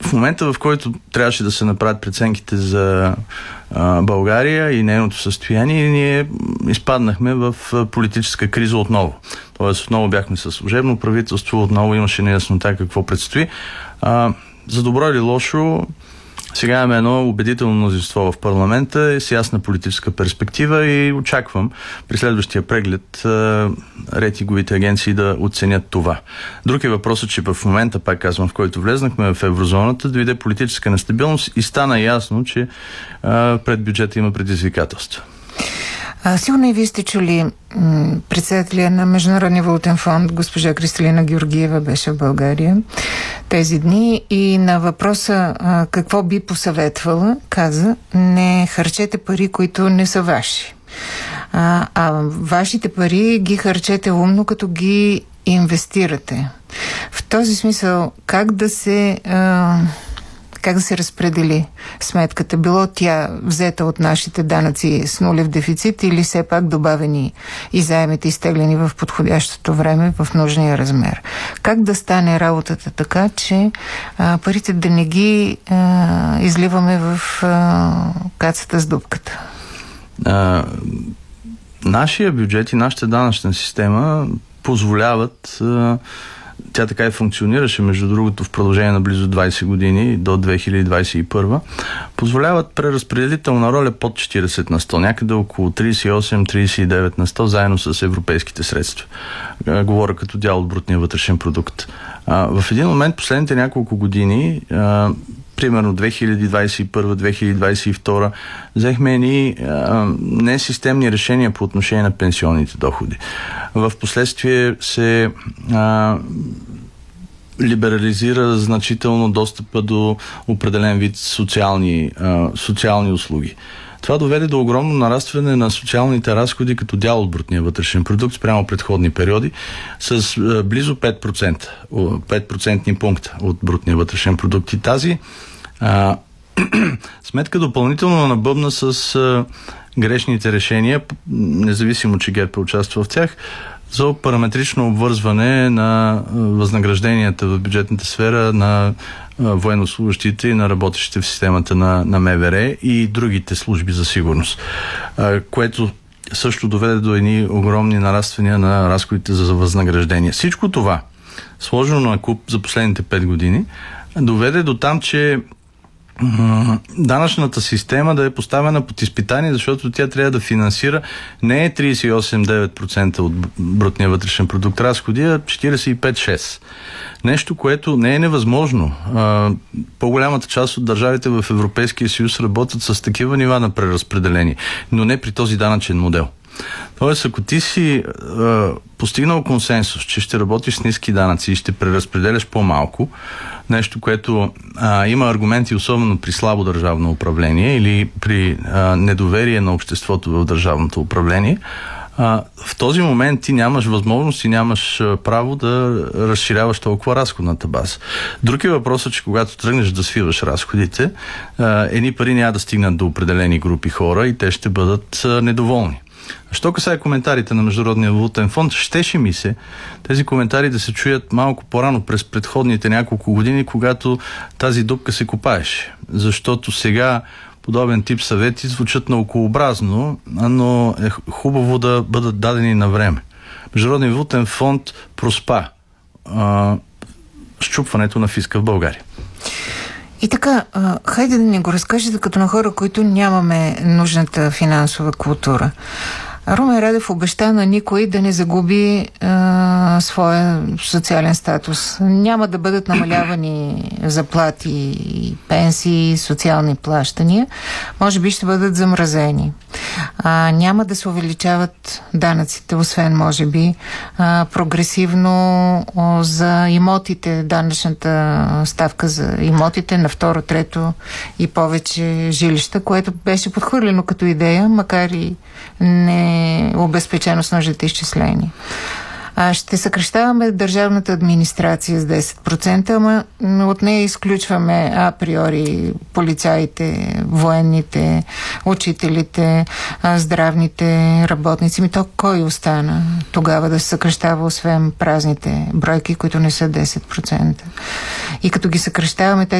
В момента, в който трябваше да се направят преценките за България и нейното състояние, ние изпаднахме в политическа криза отново. Тоест отново бяхме със служебно правителство, отново имаше неяснота какво предстои. За добро или лошо, сега имаме едно убедително мнозинство в парламента с ясна политическа перспектива и очаквам при следващия преглед рейтинговите агенции да оценят това. Друг е въпросът, че в момента, пак казвам, в който влезнахме в еврозоната, дойде политическа нестабилност и стана ясно, че пред бюджета има предизвикателства. Сигурно и вие сте чули, председателя на Международния валутен фонд госпожа Кристалина Георгиева беше в България тези дни и на въпроса какво би посъветвала, каза: не харчете пари, които не са ваши. Вашите пари ги харчете умно, като ги инвестирате. В този смисъл, как да се разпредели сметката? Било тя взета от нашите данъци с нулев дефицит или все пак добавени и заемите изтеглени в подходящото време в нужния размер? Как да стане работата така, че парите да не ги изливаме в кацата с дупката? Нашия бюджет и нашата данъчна система позволяват, тя така и функционираше, между другото, в продължение на близо 20 години, до 2021, позволяват преразпределителна роля под 40 на 100, някъде около 38-39 на 100, заедно с европейските средства. Говоря като дял от брутния вътрешен продукт. В един момент, последните няколко години, примерно 2021-2022, взехме едни несистемни решения по отношение на пенсионните доходи. В последствие се либерализира значително достъпа до определен вид социални услуги. Това доведе до огромно нарастване на социалните разходи като дял от брутния вътрешен продукт спрямо предходни периоди с близо 5% пункта от брутния вътрешен продукт. И тази сметка допълнително набъбна с грешните решения, независимо, че ГЕРБ участва в тях, за параметрично обвързване на възнагражденията в бюджетната сфера на военнослужащите и на работещите в системата на МВР и другите служби за сигурност, което също доведе до едни огромни нараствания на разходите за възнаграждение. Всичко това, сложено на куп за последните 5 години, доведе до там, че данъчната система да е поставена под изпитание, защото тя трябва да финансира не 38-9% от брутния вътрешен продукт разходи, а 45-6%. Нещо, което не е невъзможно. По-голямата част от държавите в Европейския съюз работят с такива нива на преразпределение, но не при този данъчен модел. Тоест, ако ти си постигнал консенсус, че ще работиш с ниски данъци и ще преразпределяш по-малко, нещо, което има аргументи, особено при слабо държавно управление или при недоверие на обществото в държавното управление, в този момент ти нямаш възможност и нямаш право да разширяваш толкова разходната база. Друг е въпросът, че когато тръгнеш да свиваш разходите, едни пари няма да стигнат до определени групи хора и те ще бъдат недоволни. Що касае коментарите на Международния валутен фонд, щеше ми се тези коментари да се чуят малко по-рано през предходните няколко години, когато тази дупка се копаеше. Защото сега подобен тип съвети звучат наукообразно, но е хубаво да бъдат дадени на време. Международният валутен фонд проспа счупването на фиска в България. И така, хайде да ни го разкажете като на хора, които нямаме нужната финансова култура. Румен Радев обеща на никой да не загуби своя социален статус. Няма да бъдат намалявани заплати, пенсии, социални плащания. Може би ще бъдат замразени. Няма да се увеличават данъците, освен може би прогресивно за имотите, данъчната ставка за имотите на второ, трето и повече жилища, което беше подхвърлено като идея, макар и не обезпечено с нужните изчисления. Ще съкращаваме държавната администрация с 10%, ама от нея изключваме априори полицаите, военните, учителите, здравните работници. То кой остана тогава да се съкращава, освен празните бройки, които не са 10%? И като ги съкращаваме,